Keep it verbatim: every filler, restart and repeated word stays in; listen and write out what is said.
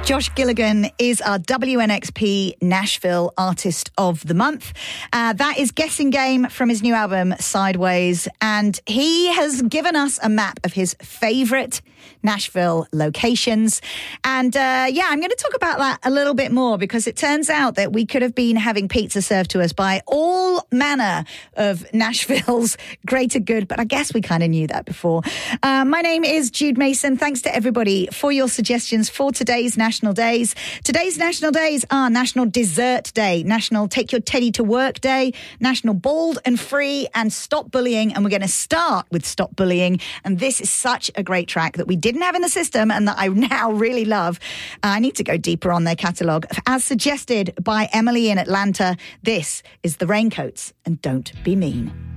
Josh Gilligan is our W N X P Nashville Artist of the Month. Uh, that is Guessing Game from his new album, Sideways. And he has given us a map of his favourite Nashville locations. And uh, yeah, I'm going to talk about that a little bit more because it turns out that we could have been having pizza served to us by all manner of Nashville's greater good. But I guess we kind of knew that before. Uh, my name is Jude Mason. Thanks to everybody for your suggestions for today's National Days. Today's National Days are National Dessert Day, National Take Your Teddy to Work Day, National Bald and Free, and Stop Bullying. And we're going to start with Stop Bullying. And this is such a great track that we didn't have in the system and that I now really love. Uh, I need to go deeper on their catalogue. As suggested by Emily in Atlanta, this is The Raincoats and Don't Be Mean.